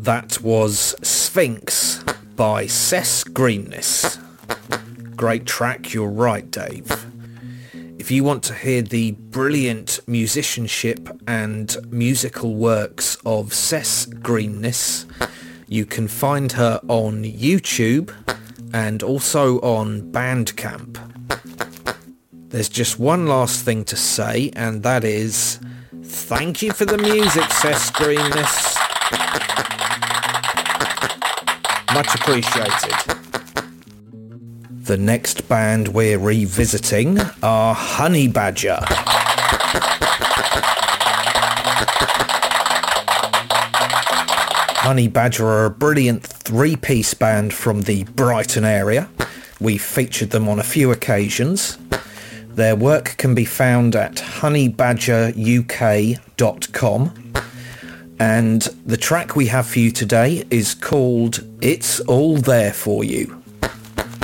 That was Sphinx by Cess Greenness. Great track, you're right, Dave. If you want to hear the brilliant musicianship and musical works of Cess Greenness, you can find her on YouTube and also on Bandcamp. There's just one last thing to say, and that is, thank you for the music, Cess Greenness. Much appreciated. The next band we're revisiting are Honey Badger. Honey Badger are a brilliant three-piece band from the Brighton area. We've featured them on a few occasions. Their work can be found at honeybadgeruk.com. And the track we have for you today is called It's All There For You.